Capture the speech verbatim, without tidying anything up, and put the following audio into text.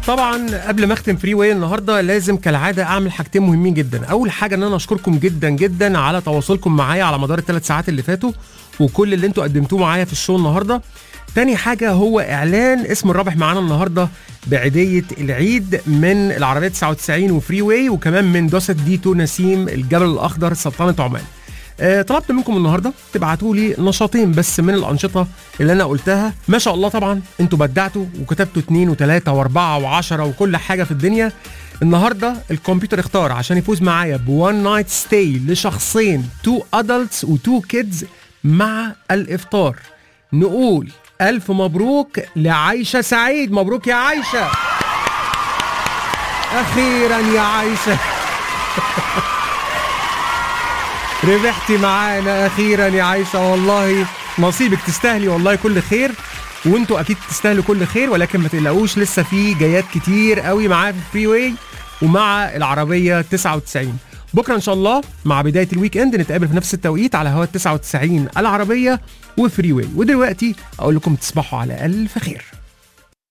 طبعا قبل ما اختم فري واي النهارده لازم كالعاده اعمل حاجتين مهمين جدا. اول حاجه ان انا اشكركم جدا جدا على تواصلكم معايا على مدار الثلاث ساعات اللي فاتوا وكل اللي انتوا قدمتوه معايا في الشو النهارده. تاني حاجه هو اعلان اسم الرابح معانا النهارده بعيديه العيد من العربيه تسعة وتسعين وفري واي، وكمان من دوسة ديتو نسيم الجبل الاخضر سلطنه عمان. أه طلبت منكم النهارده تبعتوا لي نشاطين بس من الانشطه اللي انا قلتها. ما شاء الله طبعا انتوا بدعتوا وكتبتوا اتنين وتلاته واربعه وعشره وكل حاجه في الدنيا. النهارده الكمبيوتر اختار عشان يفوز معايا بوان نايت ستاي لشخصين، تو ادلتس وتو كيدز مع الافطار. نقول الف مبروك لعايشه سعيد. مبروك يا عايشه، اخيرا يا عايشه ربحتي معانا اخيرا يا عايشه. والله نصيبك، تستاهلي والله كل خير، وانتوا اكيد تستاهلوا كل خير، ولكن ما تقلقوش لسه في جايات كتير قوي معايا في فري واي ومع العربيه تسعة وتسعين. بكره ان شاء الله مع بدايه الويك اند نتقابل في نفس التوقيت على هوا تسعة وتسعين العربيه وفري واي. ودلوقتي اقول لكم تصبحوا على الف خير.